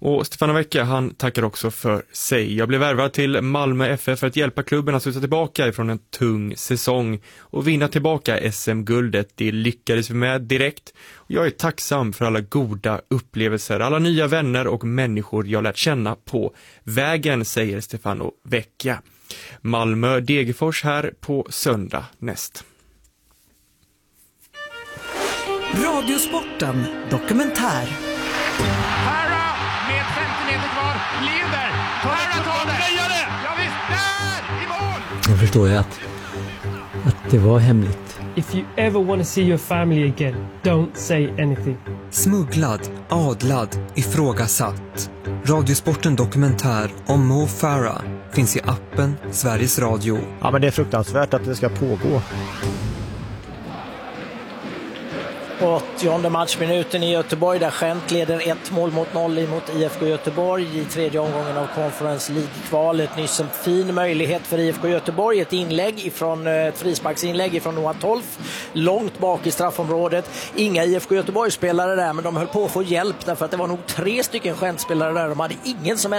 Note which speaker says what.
Speaker 1: Och Stefano Vecchia, han tackar också för sig. Jag blev värvad till Malmö FF för att hjälpa klubben att sluta tillbaka ifrån en tung säsong och vinna tillbaka SM-guldet. Det lyckades vi med direkt. Och jag är tacksam för alla goda upplevelser, alla nya vänner och människor jag lärt känna på vägen, säger Stefano Vecchia. Malmö-Degerfors här på söndag näst.
Speaker 2: Radiosporten dokumentär.
Speaker 3: Parra med 50 meter kvar, leder. Parra tar det. Ja visst, där i mål.
Speaker 4: Jag förstår ju att det var hemligt.
Speaker 5: If you ever want to see your family again, don't say anything.
Speaker 6: Smugglad, adlad, ifrågasatt. Radiosporten dokumentär om Mo Farah finns i appen Sveriges Radio.
Speaker 7: Ja, men det är fruktansvärt att det ska pågå.
Speaker 8: 80:e matchminuten i Göteborg där Gent leder 1-0 mot IFK Göteborg i tredje omgången av Conference League-kvalet. Nyss en fin möjlighet för IFK Göteborg, ett frisparksinlägg ifrån Noah Tolf långt bak i straffområdet. Inga IFK Göteborg-spelare där, men de höll på att få hjälp därför att det var nog 3 stycken Gent-spelare där. De hade ingen som